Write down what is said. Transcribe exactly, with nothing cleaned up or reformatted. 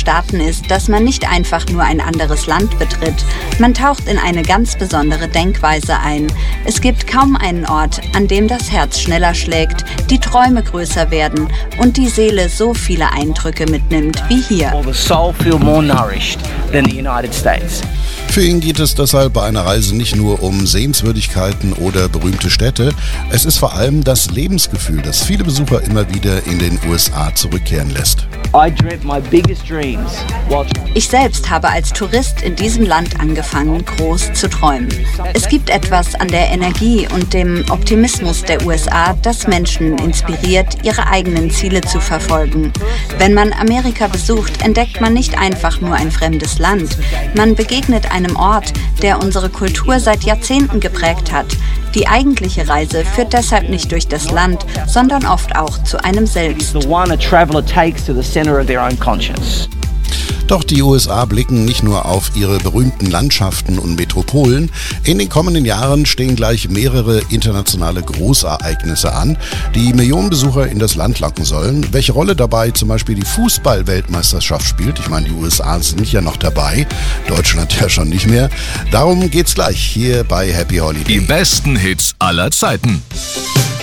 Staaten ist, dass man nicht einfach nur ein anderes Land betritt. Man taucht in eine ganz besondere Denkweise ein. Es gibt kaum einen Ort, an dem das Herz schneller schlägt, die Träume größer werden und die Seele so viele Eindrücke mitnimmt wie hier. Für ihn geht es deshalb bei einer Reise nicht nur um Sehenswürdigkeiten oder berühmte Städte. Es ist vor allem das Lebensgefühl, das viele Besucher immer wieder in den U S A zurückkehren lässt. Ich selbst habe als Tourist in diesem Land angefangen, groß zu träumen. Es gibt etwas an der Energie und dem Optimismus der U S A, das Menschen inspiriert, ihre eigenen Ziele zu verfolgen. Wenn man Amerika besucht, entdeckt man nicht einfach nur ein fremdes Land. Man begegnet einem Ort, der unsere Kultur seit Jahrzehnten geprägt hat. Die eigentliche Reise führt deshalb nicht durch das Land, sondern oft auch zu einem selbst. Doch die U S A blicken nicht nur auf ihre berühmten Landschaften und Metropolen. In den kommenden Jahren stehen gleich mehrere internationale Großereignisse an, die Millionen Besucher in das Land locken sollen. Welche Rolle dabei zum Beispiel die Fußball-Weltmeisterschaft spielt, ich meine, die U S A sind ja noch dabei, Deutschland ja schon nicht mehr. Darum geht's gleich hier bei Happy Holiday. Die besten Hits aller Zeiten.